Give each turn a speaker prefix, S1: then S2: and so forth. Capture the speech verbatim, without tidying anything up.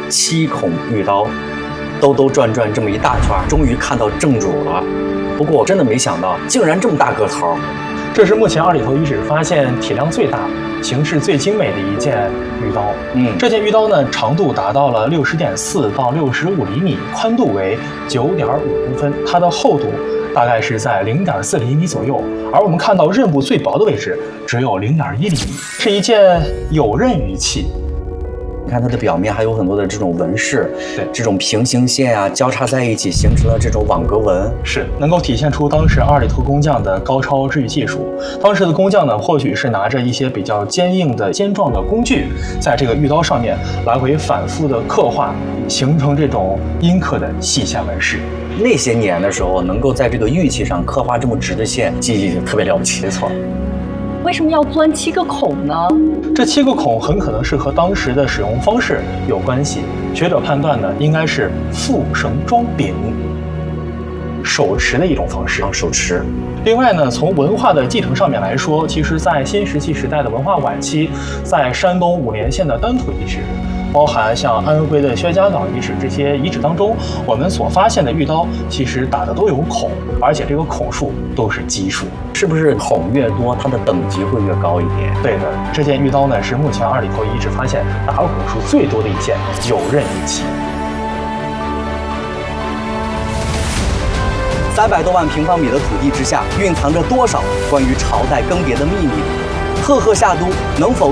S1: 七孔玉刀，兜兜转转这么一大圈，终于看到正主了。不过真的没想到，竟然这么大个头。
S2: 这是目前二里头遗址发现体量最大、形式最精美的一件玉刀。嗯，这件玉刀呢，长度达到了六十点四到六十五厘米，宽度为九点五公分，它的厚度大概是在零点四厘米左右。而我们看到刃部最薄的位置只有零点一厘米，是一件有刃玉器。
S1: 你看它的表面还有很多的这种纹饰，
S2: 对，
S1: 这种平行线啊交叉在一起，形成了这种网格纹，
S2: 是能够体现出当时二里头工匠的高超制玉技术。当时的工匠呢，或许是拿着一些比较坚硬的尖状的工具，在这个玉刀上面来回反复的刻画，形成这种阴刻的细线纹饰。
S1: 那些年的时候，能够在这个玉器上刻画这么直的线，技艺特别了不起。
S2: 没错。
S3: 为什么要钻七个孔呢？
S2: 这七个孔很可能是和当时的使用方式有关系。学者判断呢，应该是缚绳装柄，手持的一种方式。
S1: 啊，手持。
S2: 另外呢，从文化的继承上面来说，其实在新石器时代的文化晚期，在山东五莲县的丹土遗址，包含像安徽的薛家岗遗址这些遗址当中，我们所发现的玉刀其实打的都有孔，而且这个孔数都是奇数。
S1: 是不是孔越多，它的等级会越高一点？
S2: 对的，这件玉刀呢是目前二里头遗址发现打孔数最多的一件有刃玉器。
S1: 三百多万平方米的土地之下，蕴藏着多少关于朝代更迭的秘密？赫赫夏都能否